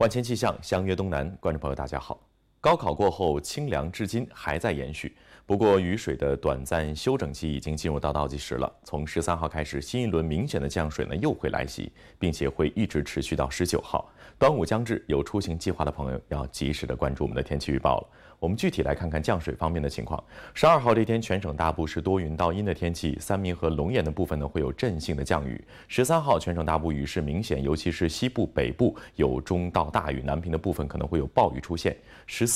万千气象，相约东南，观众朋友大家好。高考过后，清凉至今还在延续。不过，雨水的短暂休整期已经进入到倒计时了。从13号开始，新一轮明显的降水呢又会来袭，并且会一直持续到19号。端午将至，有出行计划的朋友要及时的关注我们的天气预报了。我们具体来看看降水方面的情况。12号这天，全省大部是多云到阴的天气，三明和龙岩的部分呢会有阵性的降雨。13号，全省大部雨势明显，尤其是西部、北部有中到大雨，南平的部分可能会有暴雨出现。14